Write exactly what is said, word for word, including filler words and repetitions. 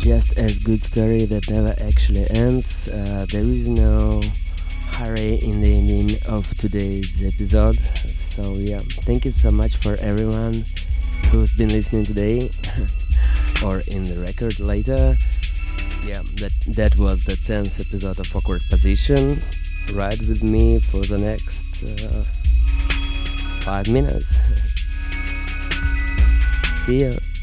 just a good story that never actually ends. Uh, there is no hurry in the ending of today's episode. So yeah, thank you so much for everyone who's been listening today or in the record later. Yeah, that that was the tenth episode of Awkward Position. Ride with me for the next uh, five minutes. See ya.